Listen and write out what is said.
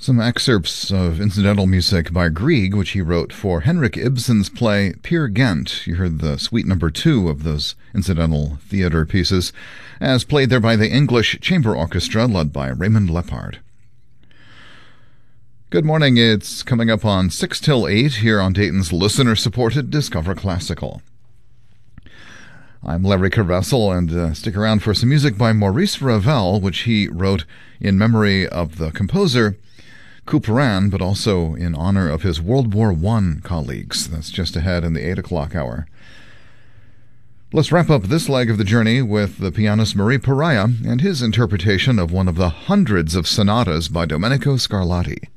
Some excerpts of incidental music by Grieg, which he wrote for Henrik Ibsen's play Peer Gynt. You heard the suite number 2 of those incidental theater pieces, as played there by the English Chamber Orchestra, led by Raymond Lepard. Good morning. It's coming up on 6 till 8 here on Dayton's listener-supported Discover Classical. I'm Larry Carvessel, and stick around for some music by Maurice Ravel, which he wrote in memory of the composer Couperin, but also in honor of his World War I colleagues. That's just ahead in the 8 o'clock hour. Let's wrap up this leg of the journey with the pianist Marie Pariah and his interpretation of one of the hundreds of sonatas by Domenico Scarlatti.